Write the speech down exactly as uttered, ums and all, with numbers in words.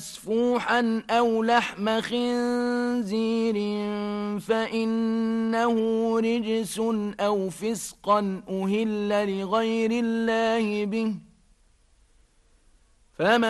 مسفوحا أو لحم خنزير فإنه رجس أو فسقا أهل لغير الله به فمن